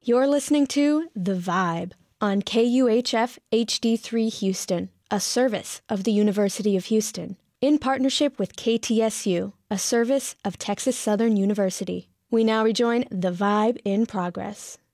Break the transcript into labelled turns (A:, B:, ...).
A: You're listening to The Vibe on KUHF HD3 Houston, a service of the University of Houston, in partnership with KTSU, a service of Texas Southern University. We now rejoin The Vibe in progress.